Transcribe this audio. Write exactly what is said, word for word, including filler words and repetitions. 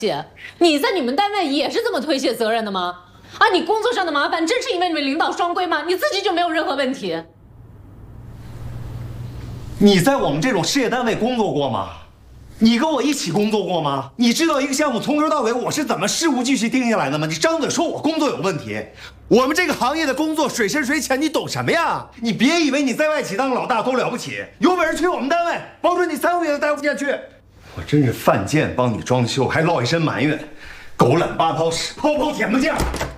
姐，你在你们单位也是这么推卸责任的吗？啊，你工作上的麻烦真是因为你们领导双规吗？你自己就没有任何问题？ 你在我们这种事业单位工作过吗？你跟我一起工作过吗？你知道一个项目从头到尾我是怎么事无巨细定下来的吗？你张嘴说我工作有问题，我们这个行业的工作水深水浅，你懂什么呀？你别以为你在外企当老大多了不起，有本事去我们单位，保准你三个月都待不下去。我真是犯贱帮你装修，还落一身埋怨，狗懒八泡屎，泡泡舔不见。